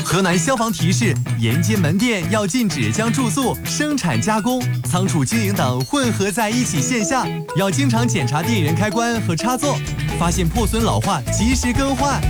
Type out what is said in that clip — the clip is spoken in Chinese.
河南消防提示：沿街门店要禁止将住宿、生产加工、仓储经营等混合在一起现象，要经常检查电源开关和插座，发现破损老化及时更换。